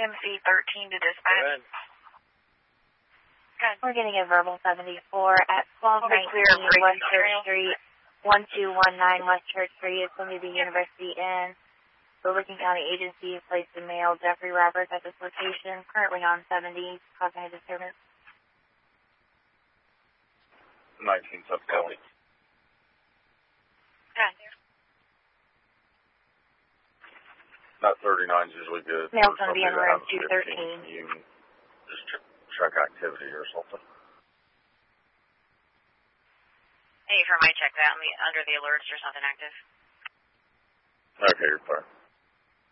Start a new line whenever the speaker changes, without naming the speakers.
MC13 to dispatch. Good.
We're getting a verbal 74 at 1219 West Church Street, 1219 West Church Street. It's going to be the University Inn. The Licking County Agency placed the male Jeffrey Roberts at this location, currently on 70, causing a disturbance.
19 sub-70.
Good.
That 39 is usually good.
Male's going to be in room 213.
You just check activity or something.
Hey, for my check that under the alerts or something active.
Okay, you're clear.